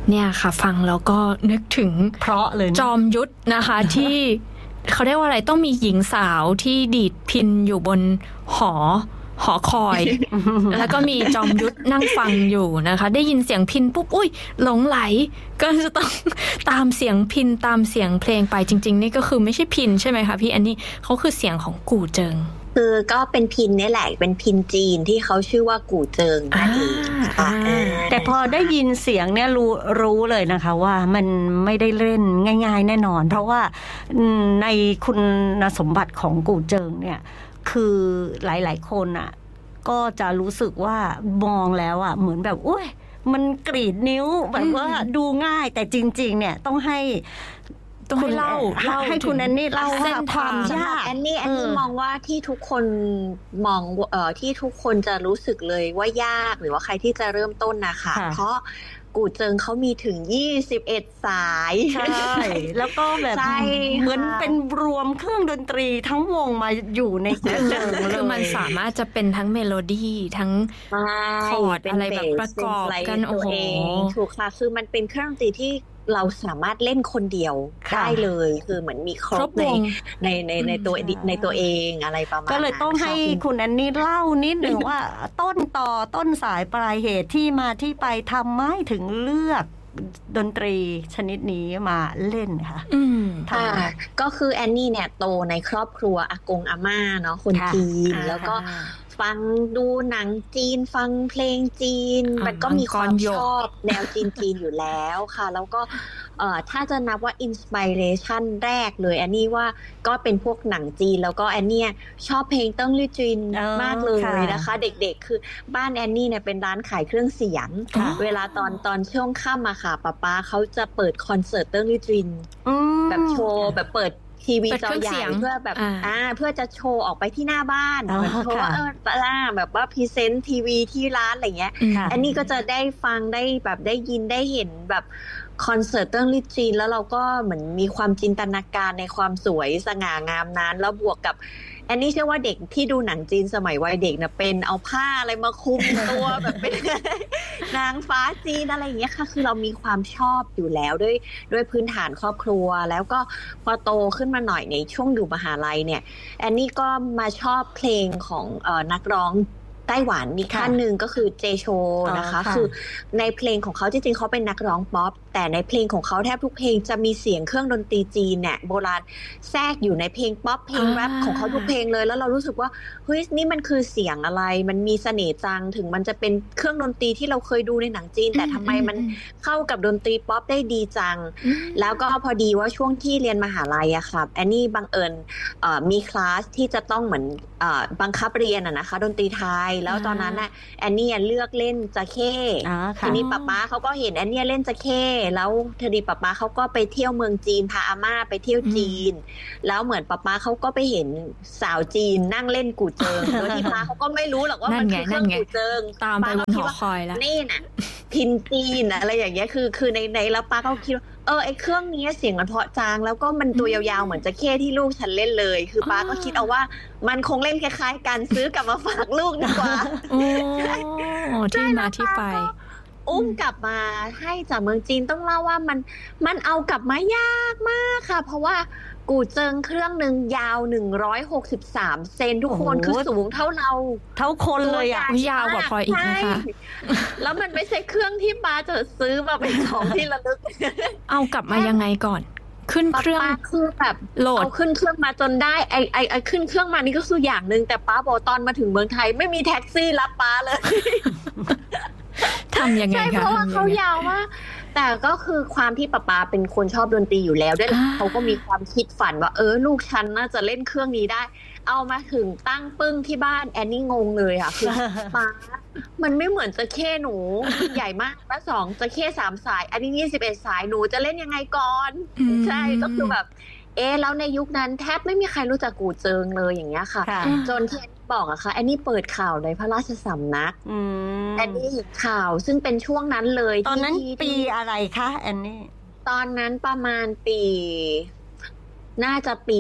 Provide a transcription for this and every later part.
เนี่ยค่ะฟังแล้วก็นึกถึงเพราะเลยจอมยุทธนะคะ ที่เขาเรียกว่าอะไรต้องมีหญิงสาวที่ดีดพิณอยู่บนหอคอย แล้วก็มีจอมยุทธนั่งฟังอยู่นะคะได้ยินเสียงพิณปุ๊บอุ้ยหลงไหลก็จะต้องตามเสียงพิณตามเสียงเพลงไปจริงๆนี่ก็คือไม่ใช่พิณใช่ไหมคะพี่อันนี้เขาคือเสียงของกู่เจิงคือก็เป็นพินนี่แหละเป็นพินจีนที่เขาชื่อว่ากู่เจิงนั่นเองค่ะแต่พอได้ยินเสียงเนี่ยรู้เลยนะคะว่ามันไม่ได้เล่นง่ายๆแน่นอนเพราะว่าในคุณสมบัติของกู่เจิงเนี่ยคือหลายๆคนอ่ะก็จะรู้สึกว่ามองแล้วอ่ะเหมือนแบบอุ้ยมันกรีดนิ้วแบบว่าดูง่ายแต่จริงๆเนี่ยต้องให้คุณเล่าให้คุณแอนนี่เล่าว่าความยากแอนนี่มองว่าที่ทุกคนมองที่ทุกคนจะรู้สึกเลยว่ายากหรือว่าใครที่จะเริ่มต้นนะคะเพราะกู่เจิงเขามีถึง21สายใช่แล้วก็แบบเหมือนเป็นรวมเครื่องดนตรีทั้งวงมาอยู่ในกู่เจิงคือมันสามารถจะเป็นทั้งเมโลดี้ทั้งคอร์ดอะไรแบบประกอบกันโอ้โหถูกค่ะคือมันเป็นเครื่องดนตรีที่เราสามารถเล่นคนเดียวได้เลยคือเหมือนมีครบในตัวเองอะไรประมาณนั้นก็เลยต้องให้คุณแอนนี่เล่านิดหนึ่งว่าต้นสายปลายเหตุที่มาที่ไปทำไมถึงเลือกดนตรีชนิดนี้มาเล่นค่ะก็คือแอนนี่เนี่ยโตในครอบครัวอากงอาม่าเนาะคนจีนแล้วก็ฟังดูหนังจีนฟังเพลงจีนมันก็มีความชอบแนวจีนอยู่แล้วค่ะแล้วก็ถ้าจะนับว่าอินสปิเรชันแรกเลยแอนนี่ว่าก็เป็นพวกหนังจีนแล้วก็แอนนี่ชอบเพลงเติ้งลี่จินมากเลยนะคะเด็กๆคือบ้านแอนนี่เนี่ยเป็นร้านขายเครื่องเสียงเวลาตอนช่วงค่ำอะค่ะป๊าเขาจะเปิดคอนเสิร์ตเติ้งลี่จินแบบโชว์แบบเปิดทีวีจอใหญ่เพื่อแบบเพื่อจะโชว์ออกไปที่หน้าบ้านเหมือนโชว์ว่าแบบว่าพรีเซนต์ทีวีที่ร้านอะไรเงี้ยอันนี้ก็จะได้ฟังได้แบบได้ยินได้เห็นแบบคอนเสิร์ตเติ้งลี่จีนแล้วเราก็เหมือนมีความจินตนาการในความสวยสง่างามนั้นแล้วบวกกับอันนี้เชื่อว่าเด็กที่ดูหนังจีนสมัยวัยเด็กนะเป็นเอาผ้าอะไรมาคลุมตัวแบบเป็นนางฟ้าจีนอะไรอย่างเงี้ยค่ะคือเรามีความชอบอยู่แล้วด้วยพื้นฐานครอบครัวแล้วก็พอโตขึ้นมาหน่อยในช่วงอยู่มหาลัยเนี่ยอันนี้ก็มาชอบเพลงของนักร้องไต้หวันมีท่านหนึ่งก็คือเจโชนะคะคือในเพลงของเขาจริงๆเขาเป็นนักร้องป๊อปแต่ในเพลงของเขาแทบทุกเพลงจะมีเสียงเครื่องดนตรีจีนเนี่ยโบราณแทรกอยู่ในเพลงป๊อปเพลงแรปของเขาทุกเพลงเลยแล้วเรารู้สึกว่าเฮ้ยนี่มันคือเสียงอะไรมันมีเสน่ห์จังถึงมันจะเป็นเครื่องดนตรีที่เราเคยดูในหนังจีนแต่ทำไมมันเข้ากับดนตรีป๊อปได้ดีจังแล้วก็พอดีว่าช่วงที่เรียนมหาลัยอะค่ะแอนนี่บังเอิญมีคลาสที่จะต้องเหมือนบังคับเรียนนะคะดนตรีไทยแล้วตอนนั้นน่ะแอนนี่เลือกเล่นจะเข้ทีนี้ป๊าเขาก็เห็นแอนนี่เล่นจะเข้แล้วทีนี้ป๊าเขาก็ไปเที่ยวเมืองจีนพาอาม่าไปเที่ยวจีนแล้วเหมือนป๊าเขาก็ไปเห็นสาวจีนนั่งเล่นกู่เจิงโดยที่ป๊าเขาก็ไม่รู้หรอกว่ามันคือเครื่องกู่เจิงตามไปบนหอคอยแล้วนี่น่ะพินจีนอะไรอย่างเงี้ยคือในแล้วป๊าเขาคิดว่าไอ้เครื่องนี้เสียงมันเพราะจางแล้วก็มันตัวยาวๆเหมือนจะเข้ที่ลูกฉันเล่นเลยคือป๊าก็คิดเอาว่ามันคงเล่นคล้ายๆกันซื้อกลับมาฝากลูกดีกว่าที่มาที่ไปอุ้มกลับมาให้จากเมืองจีนต้องเล่าว่ามันเอากลับมายากมากค่ะเพราะว่ากู่เจิงเครื่องนึงยาว163เซนทุกคนคือสูงเท่าเราเท่าคนเลยอ่ะยาวกว่าพลอยอีกนะคะแล้วมันไม่ใช่เครื่องที่ป้าจะซื้อมาเป็นของที่ระลึกเอากลับมายังไงก่อนขึ้นเครื่องคือแบบเอาขึ้นเครื่องมาจนได้ไอขึ้นเครื่องมานี่ก็คืออย่างนึงแต่ป้าบอกตอนมาถึงเมืองไทยไม่มีแท็กซี่รับป้าเลยทำยังไงคะใช่เพราะว่าเขายาวมากแต่ก็คือความที่ป๊าเป็นคนชอบดนตรีอยู่แล้วด้วยเขาก็มีความคิดฝันว่าลูกฉันน่าจะเล่นเครื่องนี้ได้เอามาถึงตั้งปึ้งที่บ้านแอนนี่งงเลยค่ะคือป๊ามันไม่เหมือนจะเข้หนูใหญ่มากแล้ว2จะเข้3สายอันนี้21สายหนูจะเล่นยังไงก่อนใช่ก็คือแบบแล้วในยุคนั้นแทบไม่มีใครรู้จักกู่เจิงเลยอย่างเงี้ยค่ะจนที่บอกอะค่ะแอนนี่เปิดข่าวในพระราชสำนักแอนนี่เห็นข่าวซึ่งเป็นช่วงนั้นเลยตอนนั้นปีอะไรคะแอนนี่ตอนนั้นประมาณปีน่าจะปี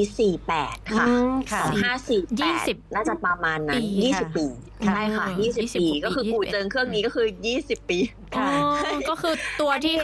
48ค่ะ2548น่าจะประมาณนั้น20ปีใช่ค่ะ20ปีก็คือกู่เจิงเครื่องนี้ก็คือ20ปีก็คือตัวที่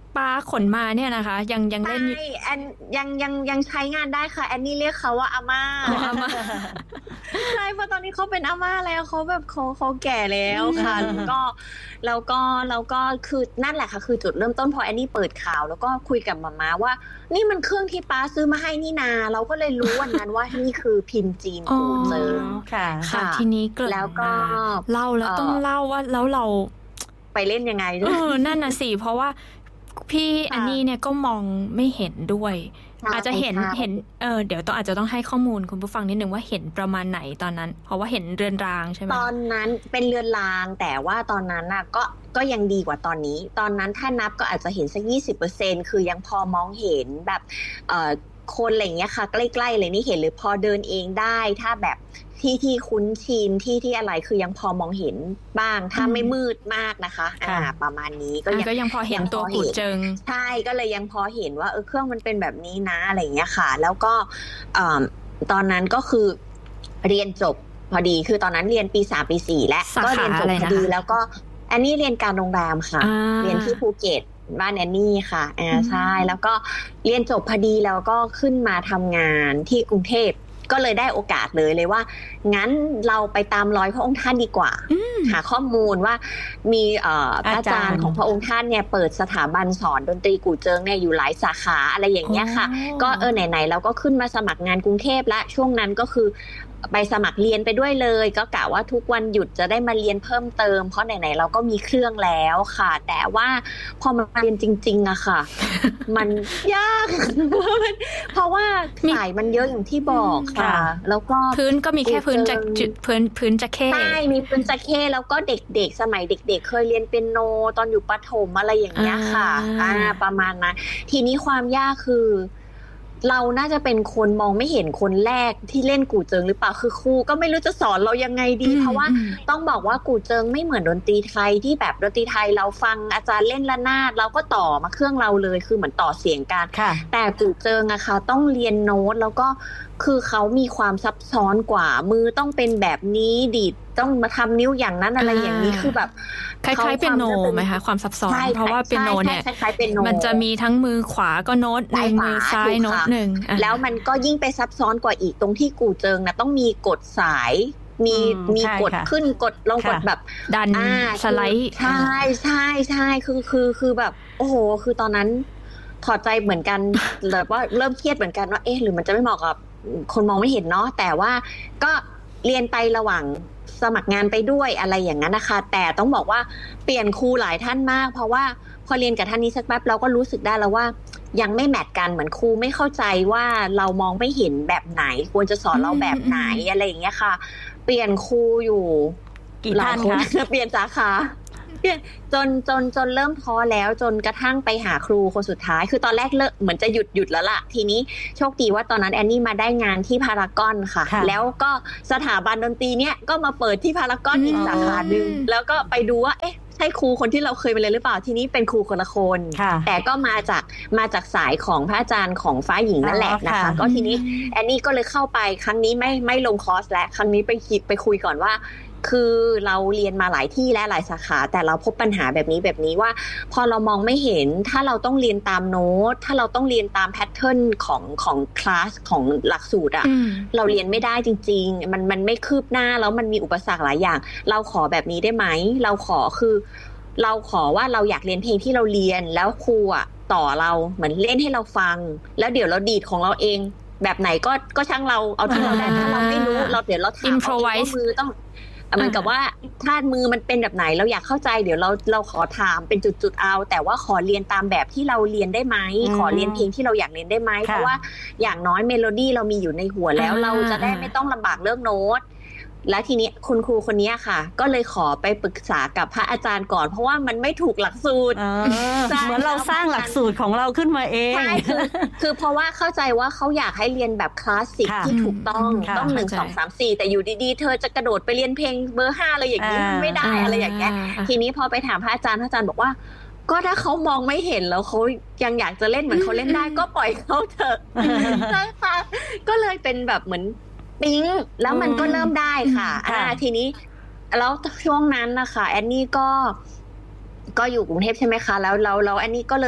ป้าขนมาเนี่ยนะคะยังเล่นแอนยังใช้งานได้ค่ะแอนนี่เรียกเขาว่าอาม่าใช่เพราะตอนนี้เขาเป็นอาม่าแล้วเขาแบบเขาแก่แล้วค่ะแล้วก็คือนั่นแหละค่ะคือจุดเริ่มต้นพอแอนนี่เปิดข่าวแล้วก็คุยกับหม่าว่านี่มันเครื่องที่ป้าซื้อมาให้นี่นาเราก็เลยรู้วันนั้นว่านี่คือพินจีนกูเจิงค่ะทีนี้เกิดแล้วก็เล่าแล้วต้องเล่าว่าแล้วเราไปเล่นยังไงนั่นน่ะสิเพราะว่าพี่อันนี้เนี่ยก็มองไม่เห็นด้วยอาจจะเห็นเดี๋ยวอาจจะต้องให้ข้อมูลคุณผู้ฟังนิดนึงว่าเห็นประมาณไหนตอนนั้นเพราะว่าเห็นเรือนรางใช่ไหมตอนนั้นเป็นเรือนรางแต่ว่าตอนนั้นน่ะก็ยังดีกว่าตอนนี้ตอนนั้นถ้านับก็อาจจะเห็นสัก 20% คือยังพอมองเห็นแบบคนอะไรอย่างเงี้ยค่ะใกล้ๆเลยนี่เห็นหรือพอเดินเองได้ถ้าแบบที่คุ้นชินที่อะไรคือยังพอมองเห็นบ้างถ้าไม่มืดมากนะคะประมาณนี้ก็ยังพอเห็นตัวกูเจิงใช่ก็เลยยังพอเห็นว่าเครื่องมันเป็นแบบนี้นะอะไรอย่างเงี้ยค่ะแล้วก็ตอนนั้นก็คือเรียนจบพอดีคือตอนนั้นเรียนปี 3 ปี 4แล้วก็เรียนจบพอดีแล้วก็อันนี้เรียนการโรงแรมค่ะเรียนที่ภูเก็ตบ้านแอนนี่ค่ะใช่แล้วก็เรียนจบพอดีแล้วก็ขึ้นมาทำงานที่กรุงเทพก็เลยได้โอกาสเลยว่างั้นเราไปตามรอยพระองค์ท่านดีกว่าหาข้อมูลว่ามีอาจารย์ของพระองค์ท่านเนี่ยเปิดสถาบันสอนดนตรีกู่เจิงเนี่ยอยู่หลายสาขาอะไรอย่างเงี้ยค่ะก็ไหนๆเราก็ขึ้นมาสมัครงานกรุงเทพและช่วงนั้นก็คือไปสมัครเรียนไปด้วยเลยก็กะว่าทุกวันหยุดจะได้มาเรียนเพิ่มเติมเพราะไหนๆเราก็มีเครื่องแล้วค่ะแต่ว่าพอมาเรียนจริงๆอะค่ะมันยากเพราะว่าสายมันเยอะอย่างที่บอกค่ะแล้วก็พื้นก็มีแค่พื้นจะเข้ใช่มีพื้นจะเข้แล้วก็เด็กๆสมัยเด็กๆเคยเรียนเปียโนตอนอยู่ประถมอะไรอย่างเงี้ยค่ะประมาณนั้นทีนี้ความยากคือเราน่าจะเป็นคนมองไม่เห็นคนแรกที่เล่นกู่เจิงหรือเปล่าคือครูก็ไม่รู้จะสอนเรายังไงดีเพราะว่าต้องบอกว่ากู่เจิงไม่เหมือนดนตรีไทยที่แบบดนตรีไทยเราฟังอาจารย์เล่นระนาดเราก็ต่อมาเครื่องเราเลยคือเหมือนต่อเสียงกันแต่กู่เจิงอะค่ะต้องเรียนโน้ตแล้วก็คือเขามีความซับซ้อนกว่ามือต้องเป็นแบบนี้ดีดต้องมาทำนิ้วอย่างนั้นอะไรอย่างนี้คือแบบคล้ายๆเปียโนไหมคะความซับซ้อนเพราะว่าเปียโนเนี่ยมันจะมีทั้งมือขวาก็โน้ตนึงมือซ้ายโน้ตนึงแล้วมันก็ยิ่งไปซับซ้อนกว่าอีกตรงที่กู่เจิงนะต้องมีกดสายมีกดขึ้นกดลงกดแบบดันสไลด์ใช่คือแบบโอ้โหคือตอนนั้นถอดใจเหมือนกันแบบว่าเริ่มเครียดเหมือนกันว่าหรือมันจะไม่เหมาะกับคนมองไม่เห็นเนาะแต่ว่าก็เรียนไประหว่างสมัครงานไปด้วยอะไรอย่างนั้นนะคะแต่ต้องบอกว่าเปลี่ยนครูหลายท่านมากเพราะว่าพอเรียนกับท่านนี้สักแป๊บเราก็รู้สึกได้แล้วว่ายังไม่แมทกันเหมือนครูไม่เข้าใจว่าเรามองไม่เห็นแบบไหนควรจะสอนเราแบบไหนอะไรอย่างเงี้ยค่ะเปลี่ยนครูอยู่กี่ท่านคะเปลี่ยนสาขาจนเริ่มท้อแล้วจนกระทั่งไปหาครูคนสุดท้ายคือตอนแรกเหมือนจะหยุดแล้วล่ะทีนี้โชคดีว่าตอนนั้นแอนนี่มาได้งานที่พารากอนค่ะแล้วก็สถาบันดนตรีเนี่ยก็มาเปิดที่พารากอนอีกสาขานึงแล้วก็ไปดูว่าใช่ครูคนที่เราเคยไปเรียนหรือเปล่าทีนี้เป็นครูคนละคนแต่ก็มาจากสายของพระอาจารย์ของฟ้าหญิงนั่นแหละนะคะก็ทีนี้แอนนี่ก็เลยเข้าไปครั้งนี้ไม่ลงคอร์สแล้วครั้งนี้ไปคุยก่อนว่าคือเราเรียนมาหลายที่และหลายสาขาแต่เราพบปัญหาแบบนี้ว่าพอเรามองไม่เห็นถ้าเราต้องเรียนตามโน้ตถ้าเราต้องเรียนตามแพทเทิร์นของคลาสของหลักสูตรอะเราเรียนไม่ได้จริงๆมันไม่คืบหน้าแล้วมันมีอุปสรรคหลายอย่างเราขอแบบนี้ได้ไหมเราขอว่าเราอยากเรียนเพลงที่เราเรียนแล้วครูอะต่อเราเหมือนเล่นให้เราฟังแล้วเดี๋ยวเราดีดของเราเองแบบไหนก็ช่างเราเอาที่เราได้ถ้าเราไม่รู้เราเดี๋ยวเราถามเอามือต้องเหมือนกับว่าถ้ามือมันเป็นแบบไหนเราอยากเข้าใจเดี๋ยวเราขอถามเป็นจุดๆเอาแต่ว่าขอเรียนตามแบบที่เราเรียนได้ไหมขอเรียนเพลงที่เราอยากเรียนได้ไหมเพราะว่าอย่างน้อยเมโลดี้เรามีอยู่ในหัวแล้วเราจะได้ไม่ต้องลำบากเรื่องโน้ตและทีนี้คุณครูคนนี้ค่ะก็เลยขอไปปรึกษากับพระอาจารย์ก่อนเพราะว่ามันไม่ถูกหลักสูตรเหมือนเราสร้างหลักสูตรของเราขึ้นมาเองใช่คือเพราะว่าเข้าใจว่าเขาอยากให้เรียนแบบคลาสสิกที่ถูกต้อง1 2 3 4แต่อยู่ดีๆเธอจะกระโดดไปเรียนเพลงเบอร์5อะไรอย่างนี้ไม่ได้อะไรอย่างเงี้ยทีนี้พอไปถามพระอาจารย์บอกว่าก็ถ้าเขามองไม่เห็นแล้วเขายังอยากจะเล่นเหมือนเขาเล่นได้ก็ปล่อยเขาเถอะนะคะก็เลยเป็นแบบเหมือนปิ๊งแล้วมันก็เริ่มได้ค่ะทีนี้แล้วช่วงนั้นนะคะแอนนี่ก็อยู่กรุงเทพใช่ไหมคะแล้วแอนนี่ก็เลย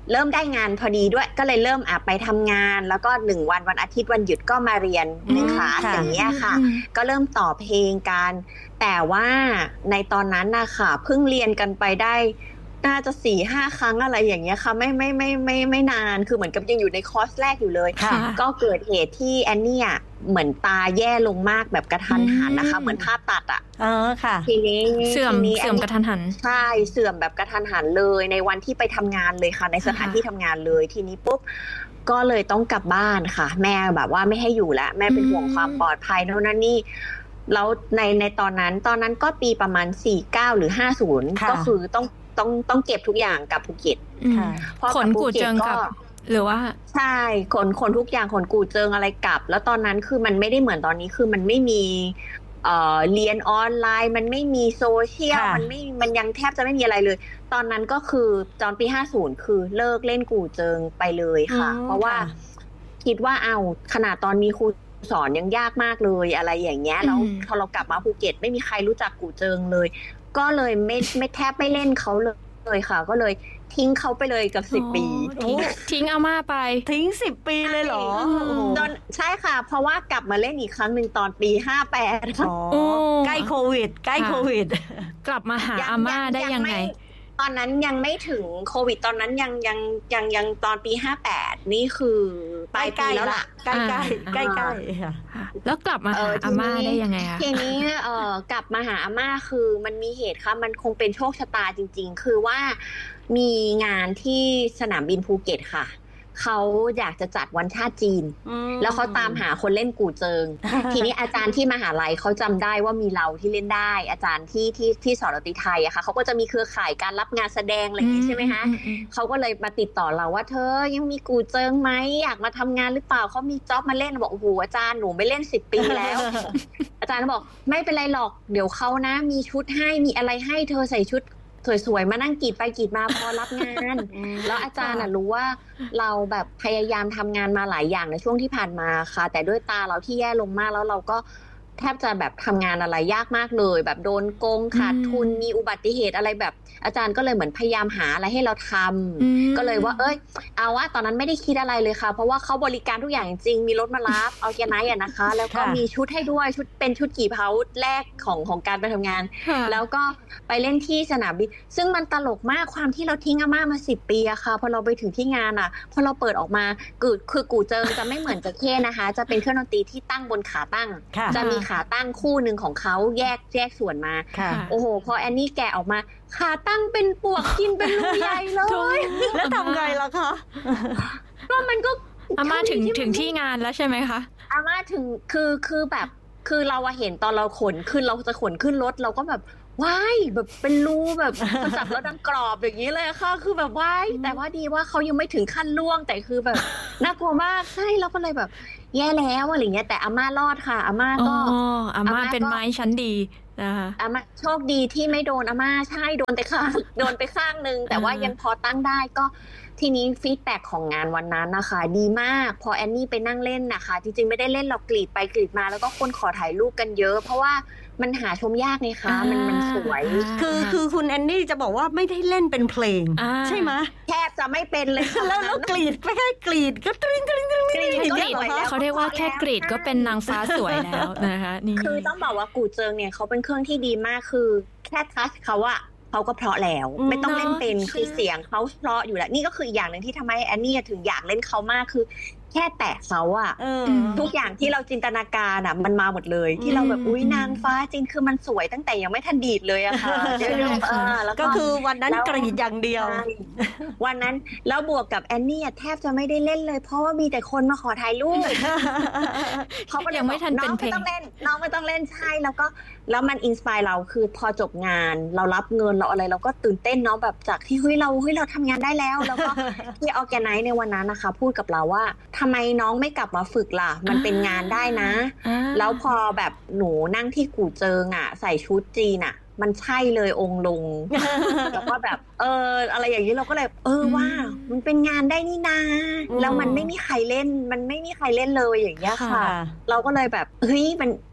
เริ่มได้งานพอดีด้วยก็เลยเริ่มไปทำงานแล้วก็1วันอาทิตย์วันหยุดก็มาเรียน1คลาสอย่างเงี้ยค่ะก็เริ่มต่อเพลงกันแต่ว่าในตอนนั้นนะคะเพิ่งเรียนกันไปได้น่าจะ 4-5 ครั้งอะไรอย่างเงี้ยค่ะไม่นานคือเหมือนกับยังอยู่ในคอร์สแรกอยู่เลยก็เกิดเหตุที่แอนนี่เหมือนตาแย่ลงมากแบบกระทันหันนะคะเหมือนภาพตัดค่ะทีนี้เสื่อมกระทันหันใช่เสื่อมแบบกระทันหันเลยในวันที่ไปทำงานเลยค่ะในสถานที่ทำงานเลยทีนี้ปุ๊บก็เลยต้องกลับบ้านค่ะแม่แบบว่าไม่ให้อยู่แล้วแม่เป็นห่วงความปลอดภัยโน่นนั่นนี่แล้วในตอนนั้นก็ปีประมาณ49หรือ50ก็คือต้องเก็บทุกอย่างกับภูเก็ตขนกู่เจิงกับหรือว่าใช่ขนทุกอย่างขนกู่เจิงอะไรกลับแล้วตอนนั้นคือมันไม่ได้เหมือนตอนนี้คือมันไม่มีเรียนออนไลน์มันไม่มีโซเชียลมันยังแทบจะไม่มีอะไรเลยตอนนั้นก็คือตอนปี50คือเลิกเล่นกู่เจิงไปเลยค่ะเพราะว่าคิดว่าขนาดตอนมีครูสอนยังยากมากเลยอะไรอย่างเงี้ยแล้วพอเรากลับมาภูเก็ตไม่มีใครรู้จักกู่เจิงเลยก็เลยไม่แทบไม่เล่นเขาเลยค่ะก็เลยทิ้งเขาไปเลยกับ10 ปีทิ้งอาม่าไปทิ้ง10 ปีเลยเหรอใช่ค่ะเพราะว่ากลับมาเล่นอีกครั้งหนึ่งตอนปี58ค่ะใกล้โควิดกลับมาหาอาม่าได้ยังไงตอนนั้นยังไม่ถึงโควิดตอนนั้นยังตอนปี58นี่คือปลายปีแล้วล่ะใกล้แล้วกลับมาหาอาม่าได้ยังไงคะทีนี้กลับมาหาอาม่าคือมันมีเหตุค่ะมันคงเป็นโชคชะตาจริงๆคือว่ามีงานที่สนามบินภูเก็ตค่ะเขาอยากจะจัดวันชาติจีนแล้วเขาตามหาคนเล่นกู่เจิงทีนี้อาจารย์ที่มหาลัยเขาจำได้ว่ามีเราที่เล่นได้อาจารย์ที่สอนดนตรีไทยอะค่ะเขาก็จะมีเครือข่ายการรับงานแสดงอะไรอย่างนี้ใช่ไหมคะเขาก็เลยมาติดต่อเราว่าเธอยังมีกู่เจิงไหมอยากมาทำงานหรือเปล่าเขามีจ็อบมาเล่นบอกโอ้โหอาจารย์หนูไม่เล่น10 ปีแล้วอาจารย์บอกไม่เป็นไรหรอกเดี๋ยวเขานะมีชุดให้มีอะไรให้เธอใส่ชุดสวยๆมานั่งกรีดไปกรีดมาพอรับงานแล้วอาจารย์รู้ว่าเราแบบพยายามทำงานมาหลายอย่างในช่วงที่ผ่านมาค่ะแต่ด้วยตาเราที่แย่ลงมากแล้วเราก็แทบจะแบบทำงานอะไรยากมากเลยแบบโดนโกงขาดทุนมีอุบัติเหตุอะไรแบบอาจารย์ก็เลยเหมือนพยายามหาอะไรให้เราทำก็เลยว่าเอาว่าตอนนั้นไม่ได้คิดอะไรเลยค่ะเพราะว่าเขาบริการทุกอย่างจริงมีรถมารับเอาแกไนท์นะคะแล้วก็มีชุดให้ด้วยชุดเป็นชุดกี่เผาแรกของการไปทำงานแล้วก็ไปเล่นที่สนามบินซึ่งมันตลกมากความที่เราทิ้งอาม่ามา10 ปีอะค่ะพอเราไปถึงที่งานพอเราเปิดออกมาคือกู่เจิงจะไม่เหมือนจะเข้นะคะจะเป็นเครื่องดนตรีที่ตั้งบนขาตั้งจะมีขาตั้งคู่หนึ่งของเขาแยกส่วนมาโอ้โหพอแอนนี่แกะออกมาขาตั้งเป็นปวกกินเป็นรูใหญ่เลยแล้วทำไงล่ะคะก็มันก็อาม่าถึงที่งานแล้วใช่ไหมคะอาม่าถึงคือแบบคือเราเห็นตอนเราขนขึ้นเราจะขนขึ้นรถเราก็แบบว้ายแบบเป็นรูแบบจับแล้วดังกรอบอย่างนี้เลยค่ะคือแบบว้ายแต่ว่าดีว่าเขายังไม่ถึงขั้นล่วงแต่คือแบบน่ากลัวมากใช่เราก็เลยแบบแย่แล้วอะไรเงี้ยแต่อาม่ารอดค่ะอาม่าก็อาม่าเป็นไม้ชั้นดีนะคะอาม่าโชคดีที่ไม่โดนอาม่าใช่โดนไปข้างนึงแต่ว่ายังพอตั้งได้ก็ทีนี้ฟีดแบ็กของงานวันนั้นนะคะดีมากพอแอนนี่ไปนั่งเล่นนะคะจริงๆไม่ได้เล่นเรากรีดไปกรีดมาแล้วก็คนขอถ่ายรูปกันเยอะเพราะว่ามันหาชมยากไงคะมันสวยคือคุณแอนนี่จะบอกว่าไม่ได้เล่นเป็นเพลงใช่ไหมแทบจะไม่เป็นเลยแล้วกรีดไปแค่กรีดก็ตริงเขาเรียกว่าแค่กรีดก็เป็นนางฟ้าสวยแล้วนะคะนี่คือต้องบอกว่ากู่เจิงเนี่ยเขาเป็นเครื่องที่ดีมากคือแค่ทัชเขาก็เพราะแล้วไม่ต้องเล่นเป็นคือเสียงเขาเพราะอยู่แล้วนี่ก็คืออีกอย่างนึงที่ทำให้แอนนี่ถึงอยากเล่นเขามากคือแค่แตะเขาทุกอย่างที่เราจินตนาการมันมาหมดเลยที่เราแบบอุ๊ยนางฟ้าจริงคือมันสวยตั้งแต่ยังไม่ทันดีดเลยอะค่ะแล้วก็คือวันนั้นกรีดอย่างเดียววันนั้นแล้วบวกกับแอนนี่แทบจะไม่ได้เล่นเลยเพราะว่ามีแต่คนมาขอถ่ายรูปเขาก็ยังไม่ทันเป็นเพลงน้องไม่ต้องเล่นใช่แล้วมันอินสไปร์เราคือพอจบงานเรารับเงินเราอะไรเราก็ตื่นเต้นเนาะแบบจากที่เราทำงานได้แล้วแล้วก็ที่ออร์แกไนซ์ในวันนั้นนะคะพูดกับเราว่าทำไมน้องไม่กลับมาฝึกล่ะมันเป็นงานได้นะแล้วพอแบบหนูนั่งที่กู่เจิงใส่ชุดจีนมันใช่เลยองค์ลงแล้วก็แบบอะไรอย่างนี้เราก็เลยว่ามันเป็นงานได้นี่นาแล้วมันไม่มีใครเล่นเลยอย่างเงี้ยค่ะเราก็เลยแบบเฮ้ยมัน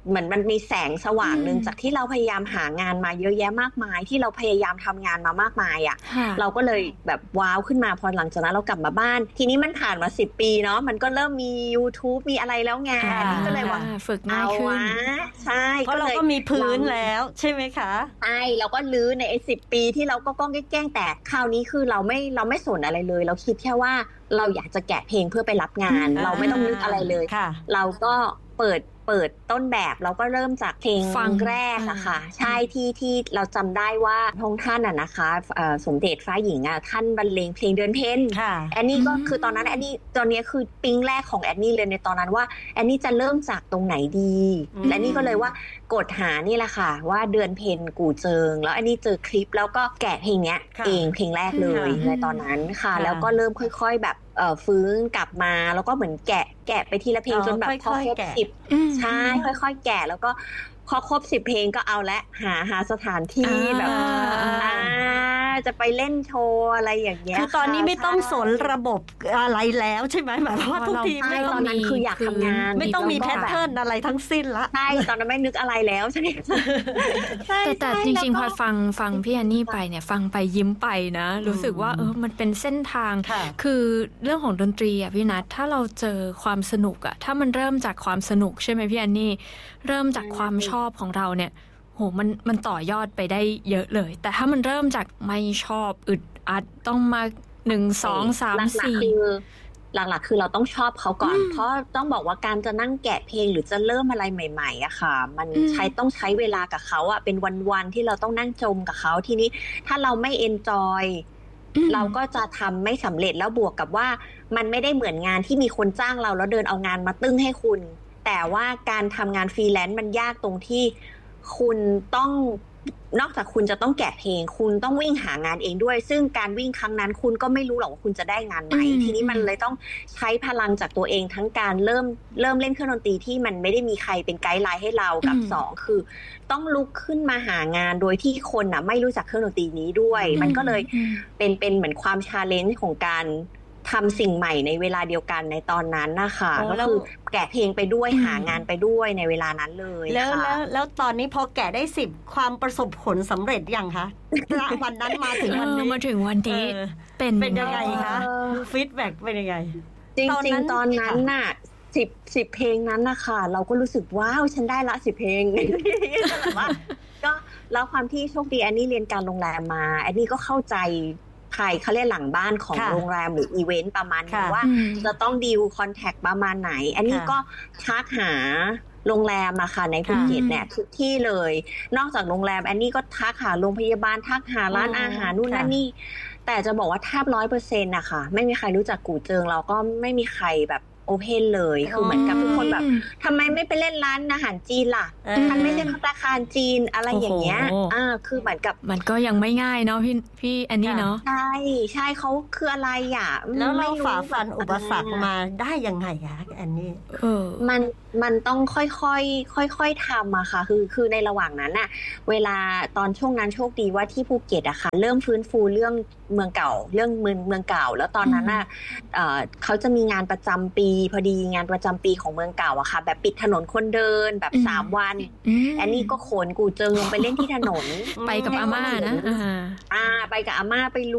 เหมือนมันมีแสงสว่างนึงจากที่เราพยายามหางานมาเยอะแยะมากมายที่เราพยายามทำงานมามากมายอ่ะเราก็เลยแบบว้าวขึ้นมาพอหลังจากนั้นเรากลับมาบ้านทีนี้มันผ่านมา10 ปีเนาะมันก็เริ่มมี YouTube มีอะไรแล้วไงนี่ก็เลยว่าฝึกง่ายขึ้นใช่เพราะเราก็มีพื้นแล้วใช่ไหมคะใช่เราก็ลื้อใน10 ปีที่เราก็ก้องแก้งแต่คราวนี้คือเราไม่สนอะไรเลยเราคิดแค่ว่าเราอยากจะแกะเพลงเพื่อไปรับงานเราไม่ต้องนึกอะไรเลยเราก็เปิดต้นแบบเราก็เริ่มจากเพลงแรกอะค่ะใช่ที่เราจำได้ว่าพระองค์ท่านอะนะคะสมเด็จฟ้าหญิงอะท่านบรรเลงเพลงเดือนเพ็ญแอนนี่ก็คือตอนนั้นแอนนี่ตอนนี้คือปิ๊งแรกของแอนนี่เลยในตอนนั้นว่าแอนนี่จะเริ่มจากตรงไหนดีและนี่ก็เลยว่ากดหานี่แหละค่ะว่าเดือนเพ็ญกู่เจิงแล้วแอนนี่เจอคลิปแล้วก็แกะเพลงเนี้ยเองเพลงแรกเลยในตอนนั้นค่ะแล้วก็เริ่มค่อยๆแบบฟื้นกลับมาแล้วก็เหมือนแกะไปทีละเพลงจนแบบพอครบ10ใช่ค่อยๆแกะแล้วก็พอครบ10 เพลงก็เอาละหาสถานที่แบบจะไปเล่นโชว์อะไรอย่างเงี้ยคือตอนนี้ไม่ต้องสนระบบอะไรแล้วใช่ไหมหมายว่าทุกทีไม่ต้องมีคืออยากทำงานไม่ต้องมีแพทเทิร์นอะไรทั้งสิ้นละใช่ตอนนั้นไม่นึกอะไรแล้วใช่ไหมแต่จริงๆพอฟังพี่แอนนี่ไปเนี่ยฟังไปยิ้มไปนะรู้สึกว่ามันเป็นเส้นทางคือเรื่องของดนตรีอ่ะพี่นัทถ้าเราเจอความสนุกอ่ะถ้ามันเริ่มจากความสนุกใช่ไหมพี่แอนนี่เริ่มจากความชอบของเราเนี่ยโหมันต่อยอดไปได้เยอะเลยแต่ถ้ามันเริ่มจากไม่ชอบอึดอัดต้องมา1 2 3 4 หลักๆคือเราต้องชอบเขาก่อนเพราะต้องบอกว่าการจะนั่งแกะเพลงหรือจะเริ่มอะไรใหม่ๆอะค่ะมันต้องใช้เวลากับเขาอะเป็นวันๆที่เราต้องนั่งจมกับเขาทีนี้ถ้าเราไม่เอนจอยเราก็จะทำไม่สำเร็จแล้วบวกกับว่ามันไม่ได้เหมือนงานที่มีคนจ้างเราแล้วเดินเอางานมาตึ้งให้คุณแต่ว่าการทำงานฟรีแลนซ์มันยากตรงที่คุณต้องนอกจากคุณจะต้องแกะเพลงคุณต้องวิ่งหางานเองด้วยซึ่งการวิ่งครั้งนั้นคุณก็ไม่รู้หรอกว่าคุณจะได้งานไหนทีนี้มันเลยต้องใช้พลังจากตัวเองทั้งการเริ่มเล่นเครื่องดนตรีที่มันไม่ได้มีใครเป็นไกด์ไลน์ให้เรากับ2คือต้องลุกขึ้นมาหางานโดยที่คนน่ะไม่รู้จักเครื่องดนตรีนี้ด้วยมันก็เลยเป็นเหมือนความชาเลนจ์ของการทำสิ่งใหม่ในเวลาเดียวกันในตอนนั้นนะคะก็คือแกะเพลงไปด้วยหางานไปด้วยในเวลานั้นเลยแล้วตอนนี้พอแกะได้10ความประสบผลสำเร็จยังคะวันนั้นมาถึงวันนี้เป็นยังไงคะฟีดแบ็กเป็นยังไงจริงๆตอนนั้นน่ะ10เพลงนั้นนะคะเราก็รู้สึกว้าวฉันได้ละ10 เพลงแต่ว่าก็แล้วความที่โชคดีแอนนี่เรียนการโรงแรมมาแอนนี่ก็เข้าใจเขาเรียกหลังบ้านของโรงแรมหรืออีเวนต์ประมาณนี้ว่าจะต้องดีลคอนแทคประมาณไหนอันนี้ก็ทักหาโรงแรมอะค่ะในภูเก็ตเนี่ยทุกที่เลยนอกจากโรงแรมอันนี้ก็ทักหาโรงพยาบาลทักหาร้านอาหารนู่นนั่นนี่แต่จะบอกว่าแทบ100%นะคะไม่มีใครรู้จักกู่เจิงเราก็ไม่มีใครแบบโอเพนเลยคือเหมือนกับทุกคนแบบทำไมไม่ไปเล่นร้านอาหารจีนล่ะท่านไม่ใช่ภัตตาคารจีนอะไรอย่างเงี้ยคือเหมือนกับมันก็ยังไม่ง่ายเนาะพี่แอนนี่เนาะใช่เขาคืออะไรอ่ะแล้วเราฝ่าฟันอุปสรรคมาได้ยังไงคะแอนนี่มันต้องค่อยๆทำอะค่ะคือในระหว่างนั้นอะเวลาตอนช่วงนั้นโชคดีว่าที่ภูเก็ตอะค่ะเริ่มฟื้นฟูเรื่องเมืองเก่าเรื่องเมืองเก่าแล้วตอนนั้นอะเขาจะมีงานประจำปีพอดีงานประจำปีของเมืองเก่าอะค่ะแบบปิดถนนคนเดินแบบ3 วันแอนนี่ก็ขนกู่เจิงลงไปเล่นที่ถนนไปกับอาม่านะไปกับอาม่าไป